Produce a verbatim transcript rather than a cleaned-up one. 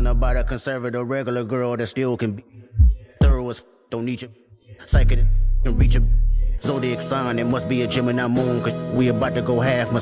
Something about a conservative regular girl that still can be thorough as f- don't need you. Psychic can reach a zodiac sign. It must be a Gemini moon, cause we about to go half.